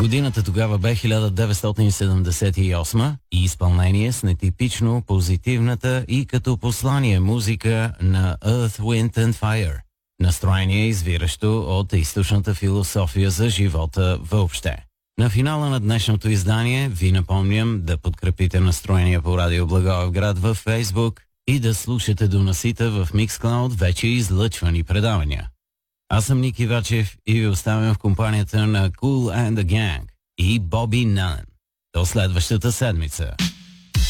Годината тогава бе 1978 и изпълнение с нетипично позитивната и като послание музика на Earth, Wind and Fire. Настроение извиращо от източната философия за живота въобще. На финала на днешното издание ви напомням да подкрепите настроение по Радио Благоевград във Facebook и да слушате доносита в Mixcloud вече излъчвани предавания. Аз съм Ники Вачев и ви оставям в компанията на Kool and the Gang и Bobby Nunn. До следващата седмица.